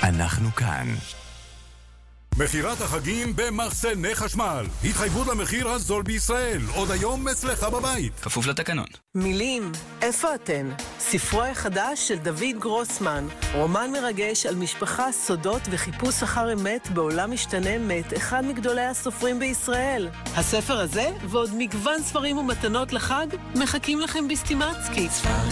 אנחנו כאן. מחירת החגים במחסני חשמל. התחייבות למחיר הזול בישראל. עוד היום אצלך בבית. כפוף לתקנון. מילים, איפה אתן? ספרו החדש של דוד גרוסמן. רומן מרגש על משפחה, סודות וחיפוש אחר אמת בעולם משתנה מאת אחד מגדולי הסופרים בישראל. הספר הזה ועוד מגוון ספרים ומתנות לחג מחכים לכם בסטימצקי.